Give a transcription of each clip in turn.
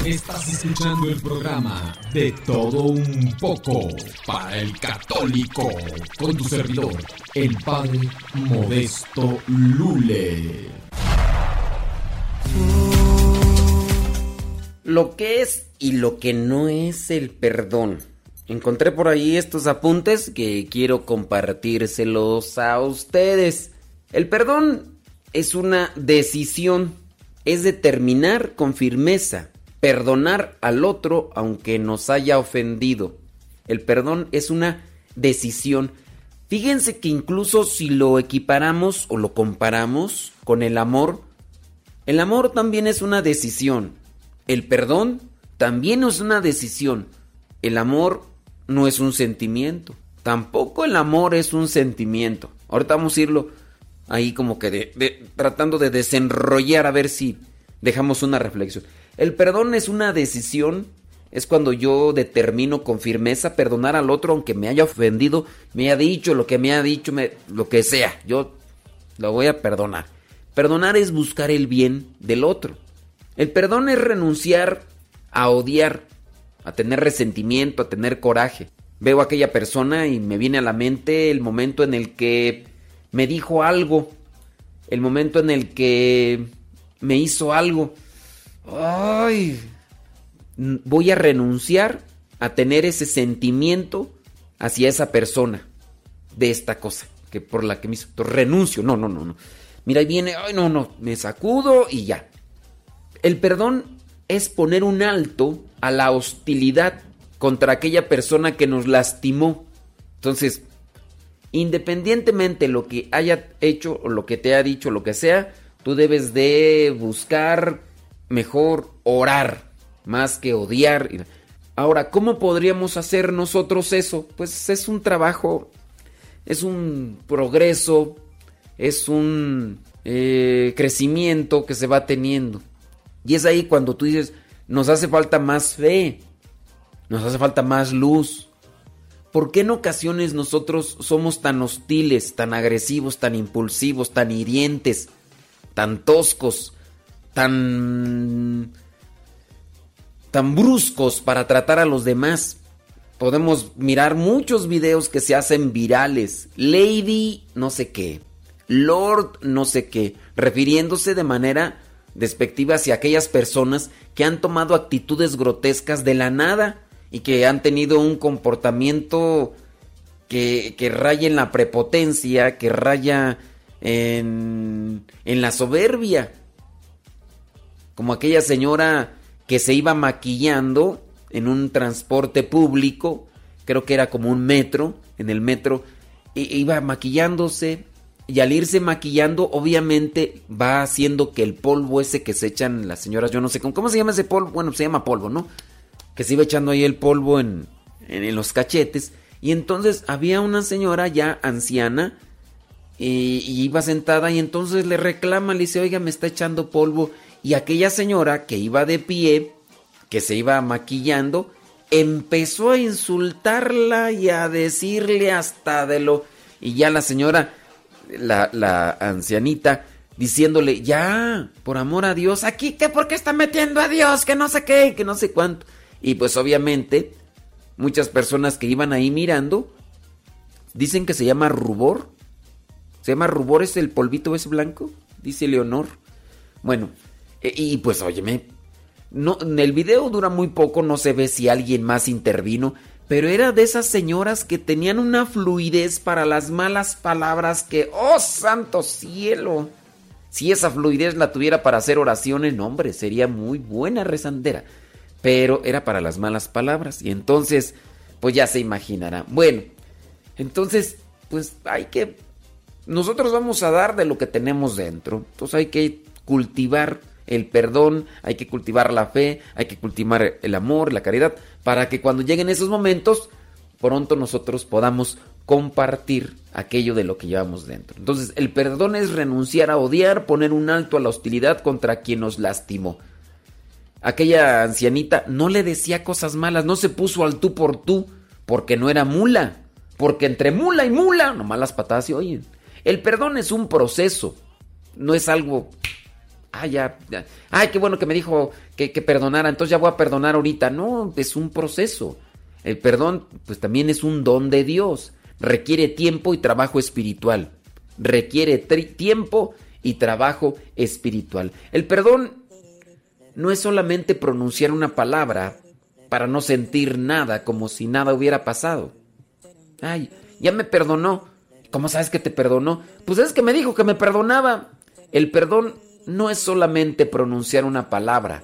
Estás escuchando el programa De Todo Un Poco para el Católico, con tu servidor, el Padre Modesto Lule. Lo que es y lo que no es el perdón. Encontré por ahí estos apuntes que quiero compartírselos a ustedes. El perdón es una decisión, es determinar con firmeza, perdonar al otro aunque nos haya ofendido. El perdón es una decisión. Fíjense que incluso si lo equiparamos o lo comparamos con el amor también es una decisión. El perdón también es una decisión. El amor no es un sentimiento. Tampoco el amor es un sentimiento. Ahorita vamos a irlo ahí como que tratando de desenrollar a ver si dejamos una reflexión. El perdón es una decisión. Es cuando yo determino con firmeza perdonar al otro aunque me haya ofendido, me haya dicho lo que me ha dicho, lo que sea. Yo lo voy a perdonar. Perdonar es buscar el bien del otro. El perdón es renunciar a odiar, a tener resentimiento, a tener coraje. Veo a aquella persona y me viene a la mente el momento en el que me dijo algo, el momento en el que me hizo algo. Ay, voy a renunciar a tener ese sentimiento hacia esa persona de esta cosa que por la que me hizo. Renuncio, no. Mira, ahí viene, me sacudo y ya. El perdón es poner un alto a la hostilidad contra aquella persona que nos lastimó. Entonces, independientemente de lo que haya hecho o lo que te haya dicho, lo que sea, tú debes de buscar mejor orar más que odiar. Ahora, ¿cómo podríamos hacer nosotros eso? Pues es un trabajo, es un progreso, es un crecimiento que se va teniendo. Y es ahí cuando tú dices, nos hace falta más fe, nos hace falta más luz. ¿Por qué en ocasiones nosotros somos tan hostiles, tan agresivos, tan impulsivos, tan hirientes, tan toscos, tan bruscos para tratar a los demás? Podemos mirar muchos videos que se hacen virales. Lady no sé qué, Lord no sé qué, refiriéndose de manera despectiva hacia aquellas personas que han tomado actitudes grotescas de la nada y que han tenido un comportamiento que raya en la prepotencia, que raya en la soberbia. Como aquella señora que se iba maquillando en un transporte público, creo que era como un metro, en el metro, iba maquillándose. Y al irse maquillando, obviamente va haciendo que el polvo ese que se echan las señoras, yo no sé cómo se llama ese polvo, bueno, se llama polvo, ¿no? Que se iba echando ahí el polvo en los cachetes. Y entonces había una señora ya anciana y iba sentada y entonces le reclama, le dice, oiga, me está echando polvo. Y aquella señora que iba de pie, que se iba maquillando, empezó a insultarla y a decirle hasta de lo... Y ya la señora... La ancianita diciéndole, ya, por amor a Dios, aquí que por qué está metiendo a Dios, que no sé qué, que no sé cuánto. Y pues obviamente muchas personas que iban ahí mirando dicen que se llama rubor. Se llama rubor, es el polvito ese blanco, dice Leonor. Bueno, y pues óyeme, no, en el video dura muy poco, no se ve si alguien más intervino. Pero era de esas señoras que tenían una fluidez para las malas palabras que, ¡oh, santo cielo! Si esa fluidez la tuviera para hacer oraciones, no, hombre, sería muy buena rezandera. Pero era para las malas palabras. Y entonces, pues ya se imaginará. Bueno, entonces, pues nosotros vamos a dar de lo que tenemos dentro. Entonces hay que cultivar el perdón, hay que cultivar la fe, hay que cultivar el amor, la caridad, para que cuando lleguen esos momentos, pronto nosotros podamos compartir aquello de lo que llevamos dentro. Entonces, el perdón es renunciar a odiar, poner un alto a la hostilidad contra quien nos lastimó. Aquella ancianita no le decía cosas malas, no se puso al tú por tú, porque no era mula, porque entre mula y mula, nomás las patadas se oyen. El perdón es un proceso, no es algo ya. Ay, qué bueno que me dijo que perdonara, entonces ya voy a perdonar ahorita. No, es un proceso. El perdón, pues también es un don de Dios. Requiere tiempo y trabajo espiritual. Requiere tiempo y trabajo espiritual. El perdón no es solamente pronunciar una palabra para no sentir nada, como si nada hubiera pasado. Ay, ya me perdonó. ¿Cómo sabes que te perdonó? Pues es que me dijo que me perdonaba. El perdón no es solamente pronunciar una palabra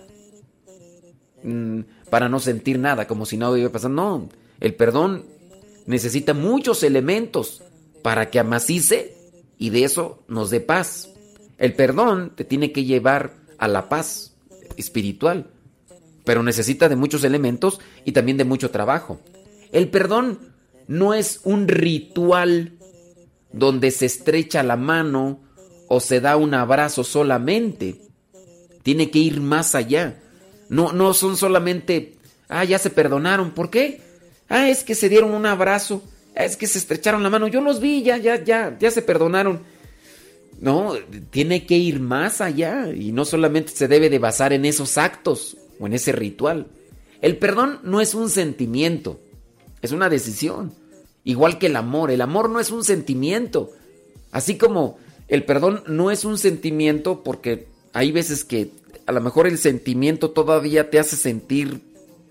para no sentir nada, como si nada hubiera pasado. No, el perdón necesita muchos elementos para que amacice y de eso nos dé paz. El perdón te tiene que llevar a la paz espiritual, pero necesita de muchos elementos y también de mucho trabajo. El perdón no es un ritual donde se estrecha la mano o se da un abrazo solamente. Tiene que ir más allá. No son solamente, ya se perdonaron. ¿Por qué? Es que se dieron un abrazo. Es que se estrecharon la mano. Yo los vi, ya se perdonaron. No, tiene que ir más allá y no solamente se debe de basar en esos actos o en ese ritual. El perdón no es un sentimiento, es una decisión. Igual que el amor no es un sentimiento. Así como el perdón no es un sentimiento, porque hay veces que a lo mejor el sentimiento todavía te hace sentir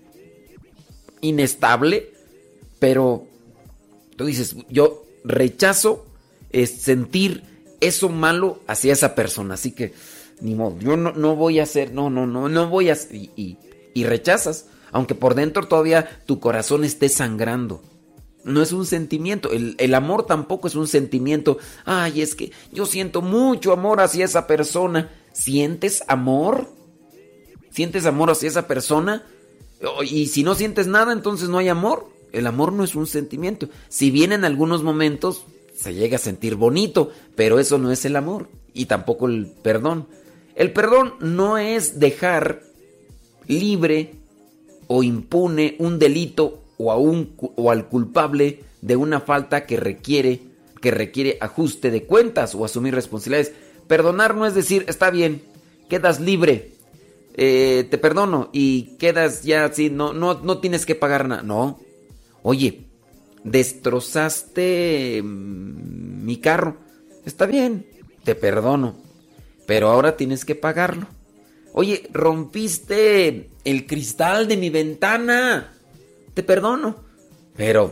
inestable, pero tú dices, yo rechazo sentir eso malo hacia esa persona, así que ni modo, yo no voy a hacer, no voy a... Y rechazas, aunque por dentro todavía tu corazón esté sangrando. No es un sentimiento, el amor tampoco es un sentimiento. Es que yo siento mucho amor hacia esa persona. ¿Sientes amor? ¿Sientes amor hacia esa persona? Y si no sientes nada, entonces no hay amor. El amor no es un sentimiento. Si bien en algunos momentos se llega a sentir bonito, pero eso no es el amor. Y tampoco el perdón. El perdón no es dejar libre o impune un delito o al culpable de una falta que requiere ajuste de cuentas o asumir responsabilidades. Perdonar no es decir, está bien, quedas libre, te perdono y quedas ya así, no tienes que pagar nada. No, oye, destrozaste mi carro, está bien, te perdono, pero ahora tienes que pagarlo. Oye, rompiste el cristal de mi ventana, te perdono, pero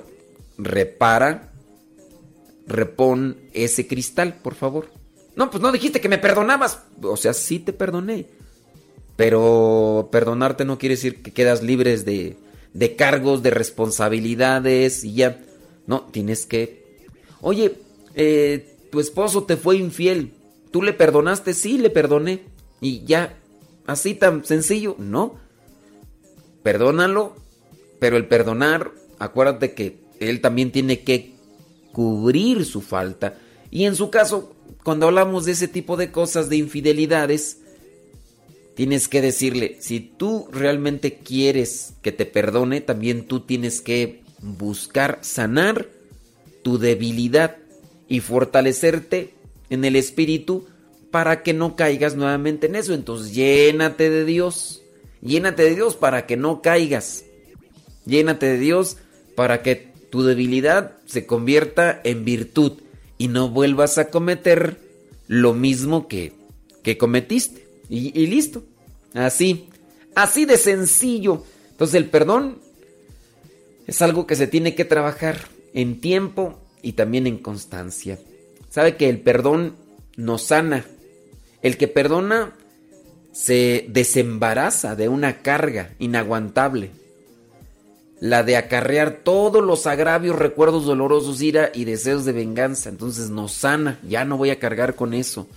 repon ese cristal, por favor. No, pues no dijiste que me perdonabas. O sea, sí te perdoné, pero perdonarte no quiere decir que quedas libres de cargos, de responsabilidades y ya. No, tienes que... Oye, tu esposo te fue infiel, ¿tú le perdonaste? Sí, le perdoné. Y ya, así tan sencillo. No, perdónalo. Pero el perdonar, acuérdate que él también tiene que cubrir su falta. Y en su caso, cuando hablamos de ese tipo de cosas, de infidelidades, tienes que decirle, si tú realmente quieres que te perdone, también tú tienes que buscar sanar tu debilidad y fortalecerte en el espíritu para que no caigas nuevamente en eso. Entonces, llénate de Dios para que no caigas. Llénate de Dios para que tu debilidad se convierta en virtud y no vuelvas a cometer lo mismo que cometiste. Y listo. Así de sencillo. Entonces el perdón es algo que se tiene que trabajar en tiempo y también en constancia. Sabe que el perdón nos sana. El que perdona se desembaraza de una carga inaguantable. La de acarrear todos los agravios, recuerdos dolorosos, ira y deseos de venganza. Entonces nos sana. Ya no voy a cargar con eso.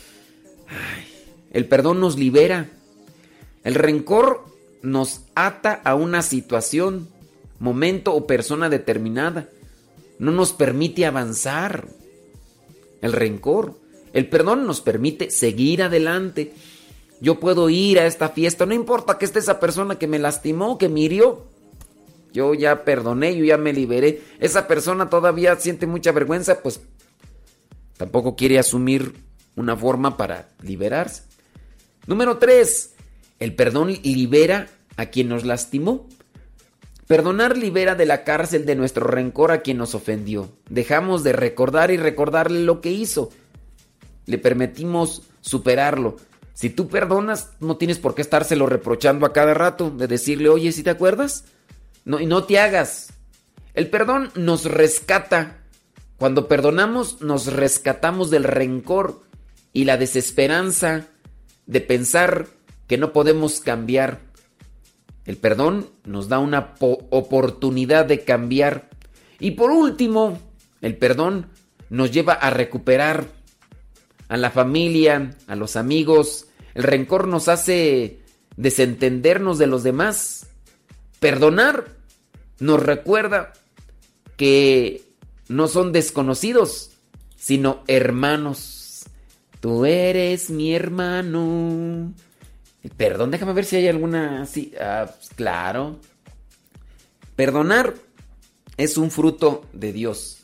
El perdón nos libera. El rencor nos ata a una situación, momento o persona determinada. No nos permite avanzar. El rencor. El perdón nos permite seguir adelante. Yo puedo ir a esta fiesta. No importa que esté esa persona que me lastimó, que me hirió. Yo ya perdoné, yo ya me liberé. Esa persona todavía siente mucha vergüenza, pues tampoco quiere asumir una forma para liberarse. Número 3. El perdón libera a quien nos lastimó. Perdonar libera de la cárcel de nuestro rencor a quien nos ofendió. Dejamos de recordar y recordarle lo que hizo. Le permitimos superarlo. Si tú perdonas, no tienes por qué estárselo reprochando a cada rato, de decirle, oye, ¿sí te acuerdas? No, y no te hagas. El perdón nos rescata. Cuando perdonamos, nos rescatamos del rencor y la desesperanza de pensar que no podemos cambiar. El perdón nos da una oportunidad de cambiar. Y por último, el perdón nos lleva a recuperar a la familia, a los amigos. El rencor nos hace desentendernos de los demás. Perdonar nos recuerda que no son desconocidos, sino hermanos. Tú eres mi hermano. Perdón, déjame ver si hay alguna así. Claro. Perdonar es un fruto de Dios.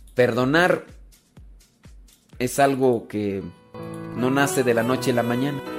Perdonar es algo que no nace de la noche a la mañana.